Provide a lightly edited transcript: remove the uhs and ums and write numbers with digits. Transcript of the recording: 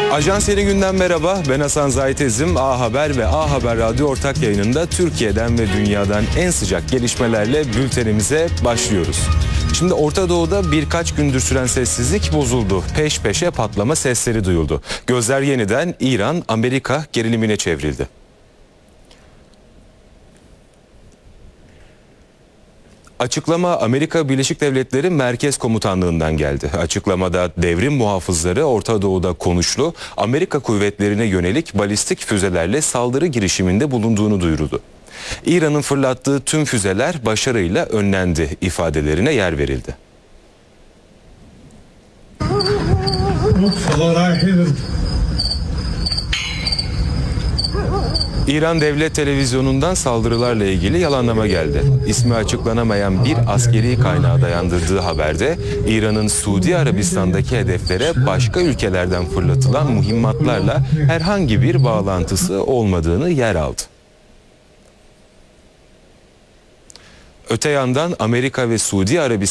Ajans Yeni Günden merhaba, ben Hasan Zaytezim. A Haber ve A Haber Radyo ortak yayınında Türkiye'den ve dünyadan en sıcak gelişmelerle bültenimize başlıyoruz. Şimdi Orta Doğu'da birkaç gündür süren sessizlik bozuldu. Peş peşe patlama sesleri duyuldu. Gözler yeniden İran-Amerika gerilimine çevrildi. Açıklama Amerika Birleşik Devletleri Merkez Komutanlığı'ndan geldi. Açıklamada devrim muhafızları Orta Doğu'da konuşlu, Amerika kuvvetlerine yönelik balistik füzelerle saldırı girişiminde bulunduğunu duyurdu. İran'ın fırlattığı tüm füzeler başarıyla önlendi ifadelerine yer verildi. İran Devlet Televizyonu'ndan saldırılarla ilgili yalanlama geldi. İsmi açıklanamayan bir askeri kaynağa dayandırdığı haberde İran'ın Suudi Arabistan'daki hedeflere başka ülkelerden fırlatılan mühimmatlarla herhangi bir bağlantısı olmadığını yer aldı. Öte yandan Amerika ve Suudi Arabistan